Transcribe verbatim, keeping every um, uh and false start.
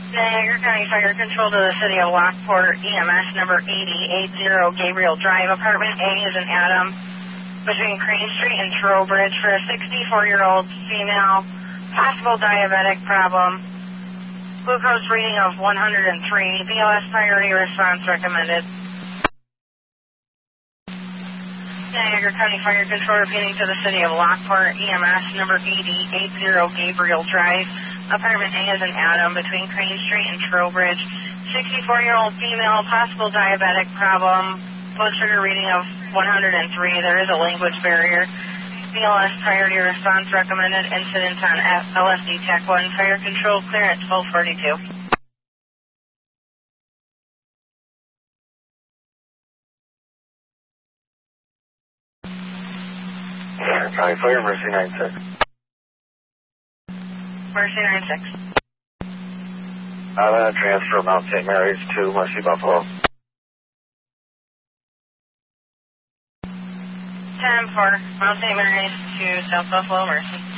Niagara County Fire Control to the City of Lockport, E M S number eighty eighty Gabriel Drive, apartment A is an Adam, between Crane Street and Trowbridge for a sixty-four-year-old female, possible diabetic problem, glucose reading of one hundred three, B L S priority response recommended. Niagara County Fire Control repeating to the City of Lockport, E M S number eighty eighty Gabriel Drive, apartment A is an Adam, between Crane Street and Trowbridge, sixty-four-year-old female, possible diabetic problem, blood sugar reading of one hundred three, there is a language barrier, B L S priority response recommended, incident on L S D Tech one, Fire Control clear at twelve forty-two. County Fire, Mercy nine six. Mercy nine six. I'm going to transfer Mount Saint Mary's to Mercy Buffalo. ten four, Mount Saint Mary's to South Buffalo, Mercy.